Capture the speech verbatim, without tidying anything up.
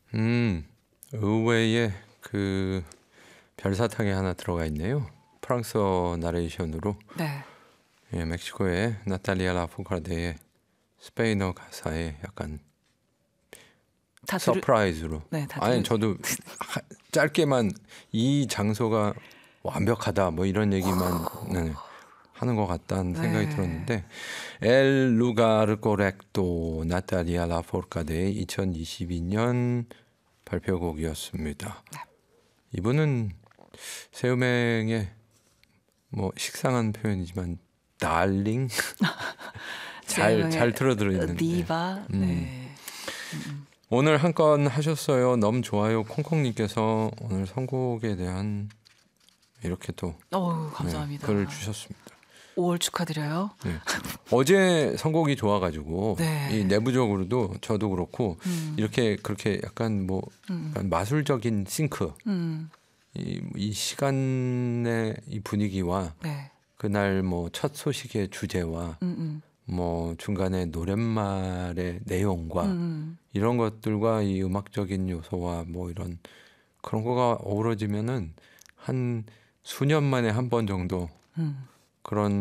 음, 의외의 그 별사탕이 하나 들어가 있네요. 프랑스어 나레이션으로 네. 예, 멕시코의 나탈리아 라포카르데의 스페인어 가사에 약간 다 들으 서프라이즈로. 네, 다 아니 들으 저도 하- 짧게만 이 장소가 완벽하다 뭐 이런 얘기만 네, 하는 것 같다는 생각이 네. 들었는데 엘 루가르 코렉토 나탈리아 라포카르데의 이천이십이 년 발표곡이었습니다. 네. 이분은 새음행의 뭐 식상한 표현이지만 달링 잘 잘 세영의 틀어들어 있는데 디바. 음. 네. 오늘 한 건 하셨어요. 너무 좋아요. 콩콩님께서 오늘 선곡에 대한 이렇게 또 어우, 네, 감사합니다. 글을 주셨습니다. 오월 축하드려요. 네. 어제 선곡이 좋아가지고 네. 이 내부적으로도 저도 그렇고 음. 이렇게 그렇게 약간 뭐 음. 약간 마술적인 싱크 음. 이, 이 시간의 이 분위기와 네. 그날 뭐 첫 소식의 주제와 음. 음. 뭐 중간에 노랫말의 내용과 음. 이런 것들과 이 음악적인 요소와 뭐 이런 그런 거가 어우러지면은 한 수년 만에 한 번 정도 음. 그런